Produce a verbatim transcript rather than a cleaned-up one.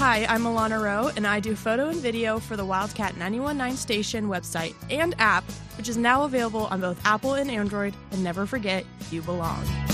Hi, I'm Alana Rowe, and I do photo and video for the Wildcat ninety-one point nine station website and app, which is now available on both Apple and Android. And never forget, you belong.